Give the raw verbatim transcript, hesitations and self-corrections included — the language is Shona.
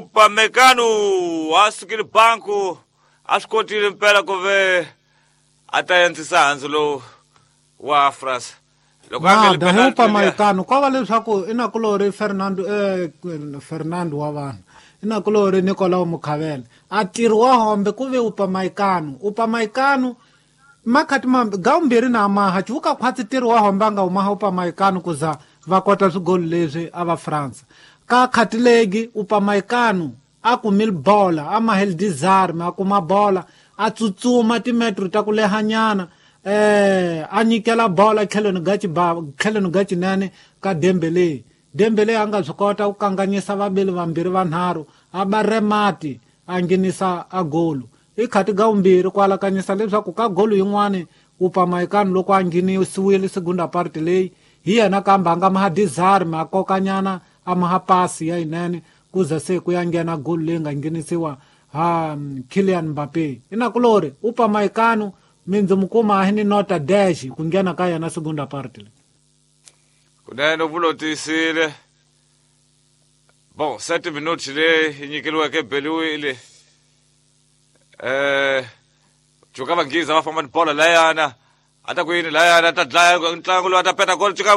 Upamecano asikile banku asikotile mpela kove atayentsisa handzilo wa France nada he Upamecano kwa vale leswaku ina kulori Fernando eh Fernando wa vanhu ina kulori Nicolau Mukhavele a tiri wa hombe kuve Upamecano Upamecano makati ma gaumbiri na maha chuka khwatsi tiri wa hombe anga uma Upamecano kuza va kota swigoli leswi ava France ka khatilegi Upamecano a kumil bola a mahel disarme a kuma bola a tsutsuma timetro ta ku lehanyana eh a nyikela bola kheleni gachi ba kheleni gachi nene ka Dembele Dembele anga swi kota ku kanganyisa vabeli vambirhi vanharhu a ba remati a nghenisa a golu i khati gaumbiri kwala kanyisa leswaku ka golu yin'wana Upamecano loko a nghenisiwile segunda parte leyi hi yena kambe anga maha disarme a kokanyana a maha pasi ya inene kuza se ku ya nghena golu leyi nga nghenisiwa ha Kylian Mbappe ina kulori Upamecano mindzi mukuma hini nota dash ku nghena ka yena segunda parte leyi kunene vulotisile bon sept minutes leyi nyikeliweke beliwile eh juka vangiza va famba ni bola layana ata ku yini layana ta dlaya ntlangu lowu ata peta gol